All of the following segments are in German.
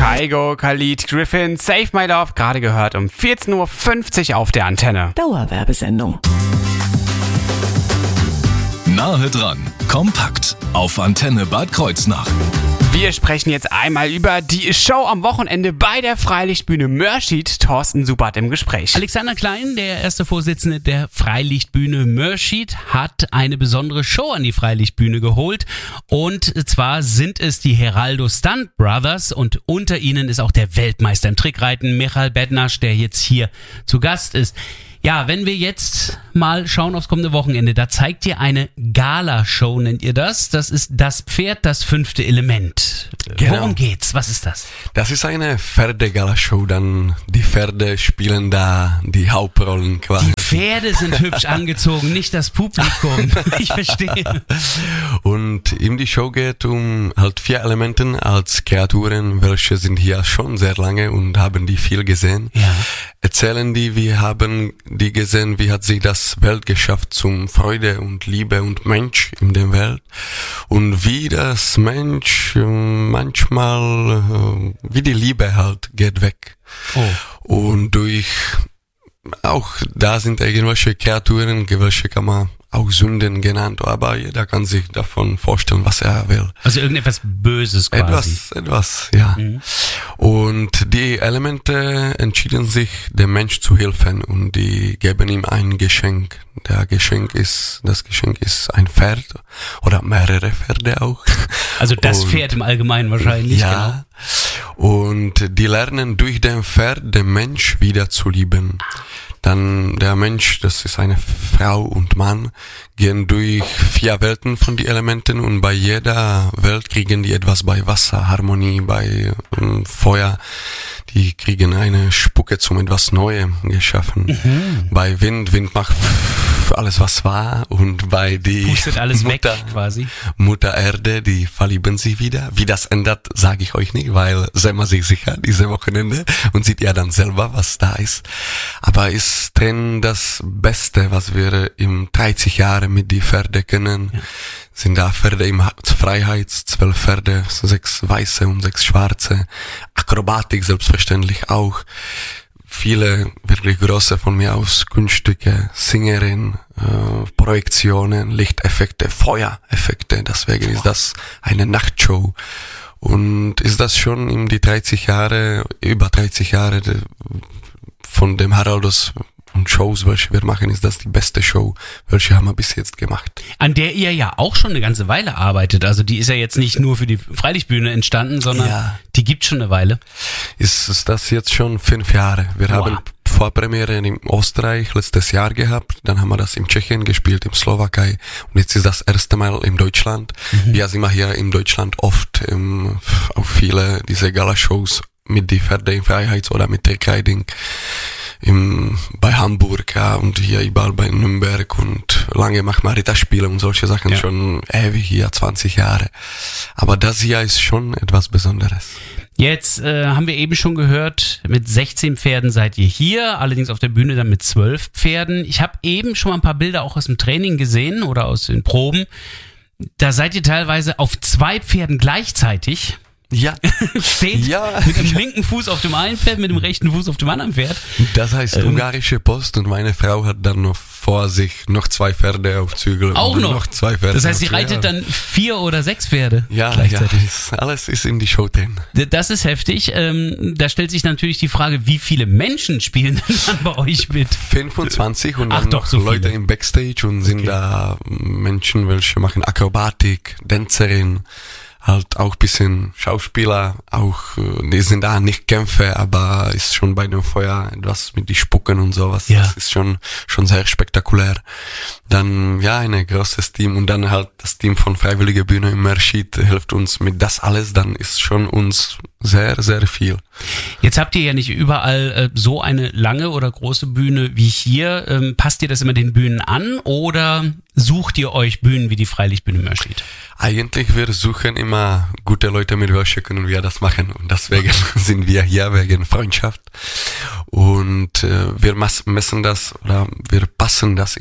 Kaigo, Khalid, Griffin, Save My Love, gerade gehört um 14.50 Uhr auf der Antenne. Dauerwerbesendung. Nahe dran, kompakt auf Antenne Bad Kreuznach. Wir sprechen jetzt einmal über die Show am Wochenende bei der Freilichtbühne Mörschid. Thorsten Subert im Gespräch. Alexander Klein, der erste Vorsitzende der Freilichtbühne Mörschid, hat eine besondere Show an die Freilichtbühne geholt. Und zwar sind es die Heraldo Stunt Brothers und unter ihnen ist auch der Weltmeister im Trickreiten, Michael Bednasch, der jetzt hier zu Gast ist. Ja, wenn wir jetzt mal schauen aufs kommende Wochenende, da zeigt ihr eine Gala-Show, nennt ihr das. Das ist das Pferd, das 5. Element. Genau. Worum geht's? Was ist das? Das ist eine Pferde-Gala-Show, dann die Pferde spielen da die Hauptrollen quasi. Die Pferde sind hübsch angezogen, nicht das Publikum. Ich verstehe. Und in die Show geht um halt 4 Elementen als Kreaturen, welche sind hier schon sehr lange und haben die viel gesehen. Ja. Erzählen die, wir haben die gesehen, wie hat sich das Welt geschafft zum Freude und Liebe und Mensch in der Welt und wie das Mensch manchmal, wie die Liebe halt geht weg. Oh. Und durch, auch da sind irgendwelche Kreaturen, welche kann man auch Sünden genannt, aber jeder kann sich davon vorstellen, was er will. Also irgendetwas Böses quasi. Etwas, ja. Mhm. Und die Elemente entschieden sich, dem Mensch zu helfen und die geben ihm ein Geschenk. Das Geschenk ist ein Pferd oder mehrere Pferde auch. Also das Pferd im Allgemeinen wahrscheinlich. Ja. Genau. Und die lernen durch den Pferd den Mensch wieder zu lieben. Dann der Mensch, das ist eine Frau und Mann, gehen durch 4 Welten von den Elementen und bei jeder Welt kriegen die etwas, bei Wasser, Harmonie, bei Feuer, die kriegen eine Spucke zum etwas Neues geschaffen. Mhm. Bei Wind macht alles was war und bei die pustet alles Mutter, weg quasi. Mutter Erde, die verlieben sich wieder. Wie das ändert, sage ich euch nicht, weil seid mal sich sicher, diese Wochenende und seht ihr dann selber, was da ist. Aber ist drin das Beste, was wir im 30 Jahren mit die Pferde können. Ja. Sind da Pferde im Freiheit, 12 Pferde, 6 weiße und 6 schwarze. Akrobatik selbstverständlich auch. Viele wirklich große von mir aus Kunststücke, Sängerin, Projektionen, Lichteffekte, Feuereffekte. Deswegen ist das eine Nachtshow. Und ist das schon in die über 30 Jahre von dem Heraldos und Shows, welche wir machen, ist das die beste Show, welche haben wir bis jetzt gemacht. An der ihr ja auch schon eine ganze Weile arbeitet. Also die ist ja jetzt nicht nur für die Freilichtbühne entstanden, sondern die gibt schon eine Weile. Ist das jetzt schon 5 Jahre. Wir haben Vorpremiere in Österreich letztes Jahr gehabt, dann haben wir das in Tschechien gespielt, in Slowakei und jetzt ist das erste Mal in Deutschland. Mhm. Wir sind hier in Deutschland oft auf viele diese Gala-Shows mit die Pferde in Freiheit oder mit Trickriding. Bei Hamburg, ja, und hier überall bei Nürnberg und lange macht man Ritterspiele und solche Sachen, schon ewig hier, 20 Jahre. Aber das hier ist schon etwas Besonderes. Jetzt haben wir eben schon gehört, mit 16 Pferden seid ihr hier, allerdings auf der Bühne dann mit 12 Pferden. Ich habe eben schon mal ein paar Bilder auch aus dem Training gesehen oder aus den Proben. Da seid ihr teilweise auf 2 Pferden gleichzeitig. Ja. Steht mit dem linken Fuß auf dem einen Pferd, mit dem rechten Fuß auf dem anderen Pferd. Das heißt ungarische Post und meine Frau hat dann noch vor sich noch 2 Pferde auf Zügel. Auch noch 2 Pferde. Das heißt, sie reitet dann 4 oder 6 Pferde gleichzeitig. Ja, alles ist in die Show drin. Das ist heftig. Da stellt sich natürlich die Frage, wie viele Menschen spielen denn dann bei euch mit? 25 und dann noch so Leute im Backstage und sind da Menschen, welche machen Akrobatik, Tänzerin, halt auch bisschen Schauspieler, auch die sind da nicht Kämpfe, aber ist schon bei dem Feuer etwas mit die Spucken und sowas. Ja. Das ist schon sehr spektakulär. Dann ein großes Team und dann halt das Team von Freiwillige Bühne im Mörschid hilft uns mit das alles, dann ist schon uns sehr, sehr viel. Jetzt habt ihr ja nicht überall so eine lange oder große Bühne wie hier. Passt ihr das immer den Bühnen an oder sucht ihr euch Bühnen wie die Freilichtbühne Mörschid? Eigentlich, wir suchen immer gute Leute, mit welchen können wir das machen. Und deswegen sind wir hier, wegen Freundschaft. Und wir messen das oder wir passen das immer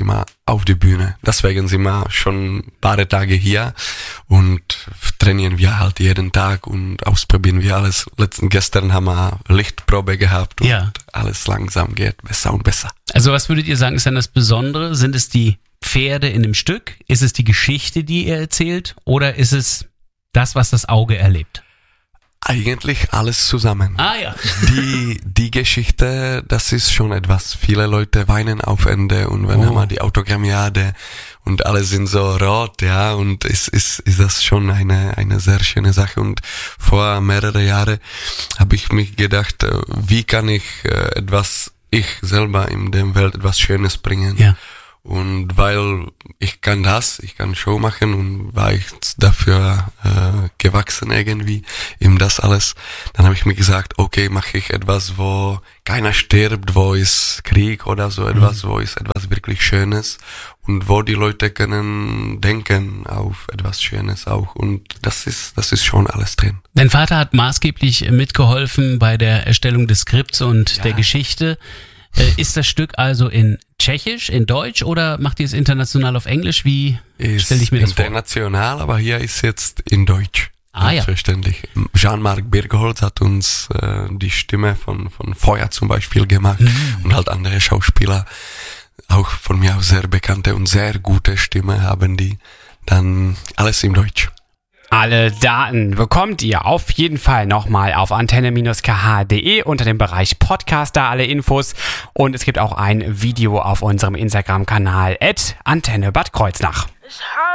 auf die Bühne. Deswegen sind wir schon ein paar Tage hier und trainieren wir halt jeden Tag und ausprobieren wir alles. Gestern haben wir Lichtprobe gehabt und alles langsam geht besser und besser. Also was würdet ihr sagen, ist dann das Besondere? Sind es die Pferde in dem Stück? Ist es die Geschichte, die ihr erzählt? Oder ist es das, was das Auge erlebt? Eigentlich alles zusammen. Ah ja. Die Geschichte, das ist schon etwas. Viele Leute weinen auf Ende und wenn haben die Autogrammiade und alle sind so rot, ja, und ist das schon eine sehr schöne Sache. Und vor mehreren Jahren habe ich mich gedacht, wie kann ich selber in der Welt etwas Schönes bringen. Ja. Und weil ich kann Show machen und war ich dafür gewachsen irgendwie, eben das alles. Dann habe ich mir gesagt, okay, mache ich etwas, wo keiner stirbt, wo ist Krieg oder so etwas, wo ist etwas wirklich Schönes und wo die Leute können denken auf etwas Schönes auch. Und das ist schon alles drin. Dein Vater hat maßgeblich mitgeholfen bei der Erstellung des Skripts und der Geschichte. Ist das Stück also in Tschechisch, in Deutsch oder macht ihr es international auf Englisch? Wie stelle ich mir das vor? International, aber hier ist jetzt in Deutsch. Ah ja. Selbstverständlich. Jean-Marc Birgholz hat uns die Stimme von Feuer zum Beispiel gemacht und halt andere Schauspieler, auch von mir auch sehr bekannte und sehr gute Stimme haben die. Dann alles in Deutsch. Alle Daten bekommt ihr auf jeden Fall nochmal auf antenne-kh.de unter dem Bereich Podcast, da alle Infos. Und es gibt auch ein Video auf unserem Instagram-Kanal @Antenne Bad Kreuznach.